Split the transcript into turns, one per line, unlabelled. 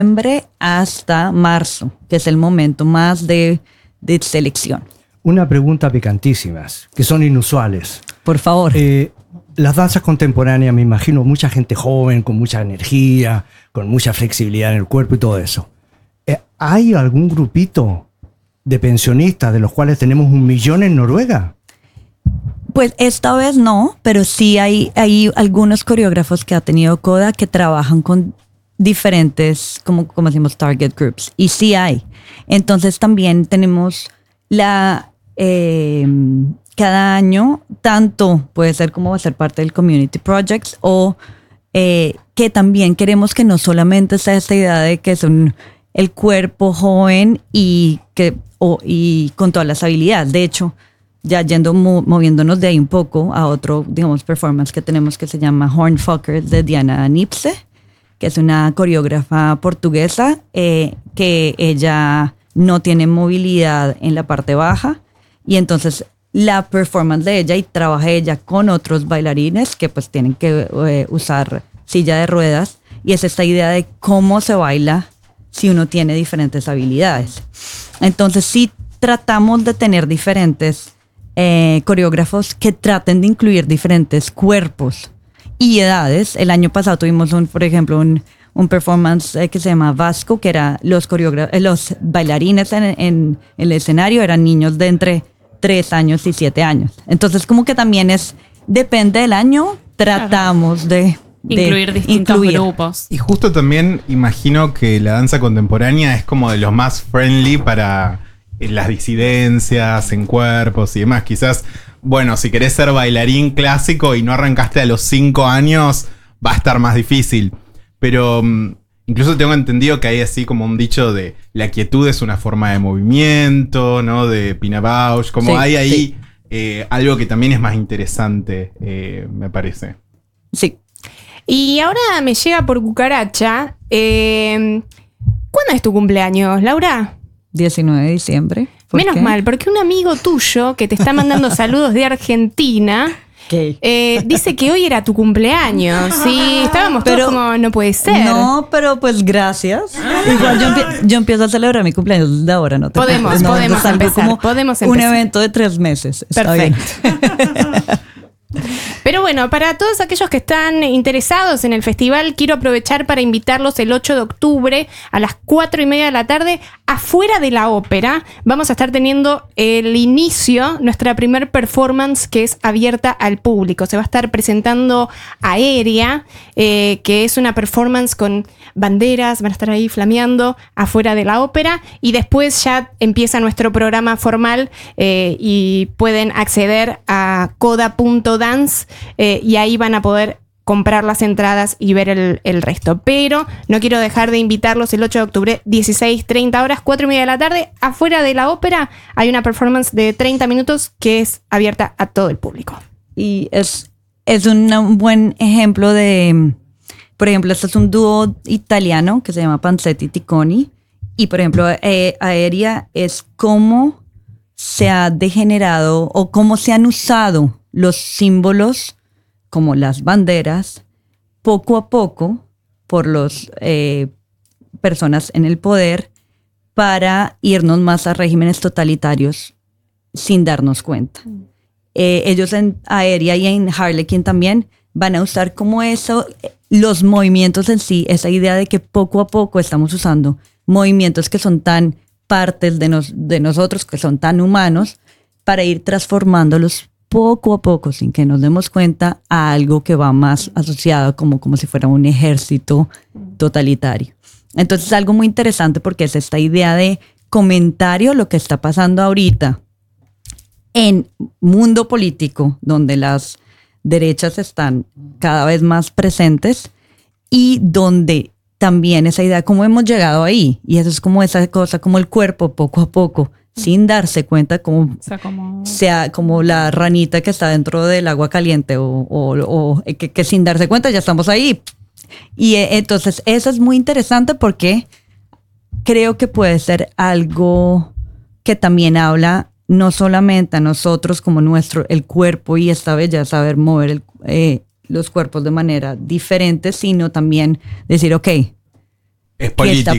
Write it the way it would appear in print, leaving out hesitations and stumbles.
hasta marzo, que es el momento más de selección.
Una pregunta picantísimas, que son inusuales.
Por favor.
Las danzas contemporáneas, me imagino, mucha gente joven, con mucha energía, con mucha flexibilidad en el cuerpo y todo eso. ¿Hay algún grupito de pensionistas de los cuales tenemos 1 millón en Noruega?
Pues esta vez no, pero sí hay algunos coreógrafos que ha tenido Coda que trabajan con diferentes, como decimos, target groups. Y sí hay. Entonces también tenemos cada año, tanto puede ser como va a ser parte del Community Projects o que también queremos que no solamente sea esta idea de que son el cuerpo joven y con todas las habilidades. De hecho, ya moviéndonos de ahí un poco a otro, digamos, performance que tenemos que se llama Hornfucker de Diana Nipse, que es una coreógrafa portuguesa que ella no tiene movilidad en la parte baja y entonces la performance de ella y trabaja ella con otros bailarines que pues tienen que usar silla de ruedas y es esta idea de cómo se baila si uno tiene diferentes habilidades. Entonces sí tratamos de tener diferentes coreógrafos que traten de incluir diferentes cuerpos y edades. El año pasado tuvimos por ejemplo un performance que se llama Vasco, que era los bailarines en el escenario eran niños de entre 3 años y 7 años. Entonces como que también depende del año, tratamos de
incluir distintos grupos.
Y justo también imagino que la danza contemporánea es como de los más friendly para las disidencias en cuerpos y demás. Quizás, bueno, si querés ser bailarín clásico y no arrancaste a los 5 años, va a estar más difícil. Pero incluso tengo entendido que hay así como un dicho de la quietud es una forma de movimiento, ¿no? De Pina Bausch, como sí, hay ahí algo que también es más interesante, me parece.
Sí.
Y ahora me llega por cucaracha. ¿Cuándo es tu cumpleaños, Laura?
19 de diciembre.
Menos mal, porque un amigo tuyo que te está mandando saludos de Argentina dice que hoy era tu cumpleaños. Sí, estábamos todos como, no puede ser.
No, pero pues gracias. Igual yo empiezo a celebrar mi cumpleaños de ahora, ¿no?
Podemos empezar.
Un evento de 3 meses. Está
perfecto. Bien. Pero bueno, para todos aquellos que están interesados en el festival, quiero aprovechar para invitarlos el 8 de octubre a las 4:30 de la tarde afuera de la ópera. Vamos a estar teniendo el inicio, nuestra primer performance que es abierta al público. Se va a estar presentando Aérea, que es una performance con banderas, van a estar ahí flameando afuera de la ópera y después ya empieza nuestro programa formal y pueden acceder a coda.dance y ahí van a poder comprar las entradas y ver el resto. Pero no quiero dejar de invitarlos el 8 de octubre, 16:30 horas, 4:30 de la tarde, afuera de la ópera. Hay una performance de 30 minutos que es abierta a todo el público.
Y es un buen ejemplo de, por ejemplo, este es un dúo italiano que se llama Panzetti Ticconi. Y, por ejemplo, Aérea es cómo se ha degenerado o cómo se han usado los símbolos como las banderas poco a poco por las personas en el poder para irnos más a regímenes totalitarios sin darnos cuenta. Ellos en Aérea y en Harlequin también van a usar como eso, los movimientos en sí, esa idea de que poco a poco estamos usando movimientos que son tan partes de nosotros, que son tan humanos, para ir transformándolos poco a poco, sin que nos demos cuenta, a algo que va más asociado como si fuera un ejército totalitario. Entonces es algo muy interesante porque es esta idea de comentario, lo que está pasando ahorita en mundo político, donde las derechas están cada vez más presentes y donde también esa idea, cómo hemos llegado ahí, y eso es como esa cosa, como el cuerpo poco a poco, sin darse cuenta, sea como la ranita que está dentro del agua caliente o que sin darse cuenta ya estamos ahí. Y entonces eso es muy interesante porque creo que puede ser algo que también habla no solamente a nosotros como el cuerpo y esta vez ya saber mover los cuerpos de manera diferente, sino también decir, ok,
Es político.